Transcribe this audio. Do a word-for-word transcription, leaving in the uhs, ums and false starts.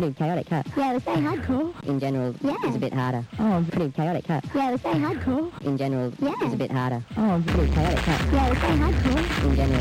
pretty chaotic, huh? Yeah, it was very hardcore. In general, Yeah. it's a bit harder. Oh, Pretty chaotic, huh? Yeah, it was very hardcore. In general, Yeah. it's a bit harder. oh, Pretty chaotic, huh? Yeah, it was very hardcore. In general.